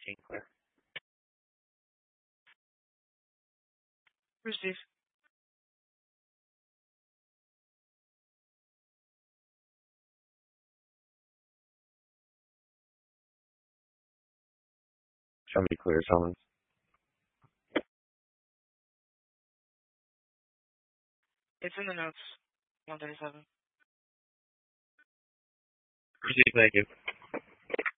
15 clear. Receive. Show me clear summons. It's in the notes. 137. Receive, thank you.